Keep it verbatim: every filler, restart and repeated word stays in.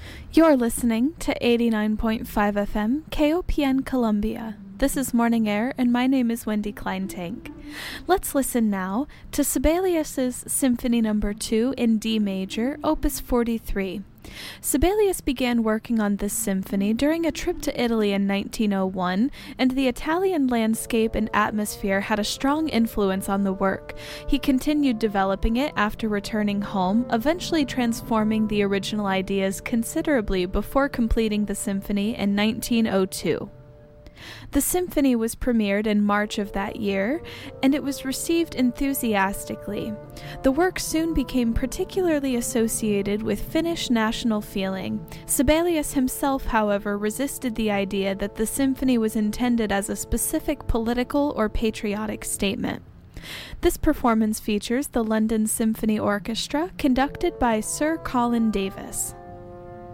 You're listening to eighty-nine point five F M K O P N Columbia. This is Morning Air, and my name is Wendy Kleintank. Let's listen now to Sibelius's Symphony Number two in D major, Opus forty-three. Sibelius began working on this symphony during a trip to Italy in nineteen oh one, and the Italian landscape and atmosphere had a strong influence on the work. He continued developing it after returning home, eventually transforming the original ideas considerably before completing the symphony in nineteen oh two. The symphony was premiered in March of that year, and it was received enthusiastically. The work soon became particularly associated with Finnish national feeling. Sibelius himself, however, resisted the idea that the symphony was intended as a specific political or patriotic statement. This performance features the London Symphony Orchestra, conducted by Sir Colin Davis.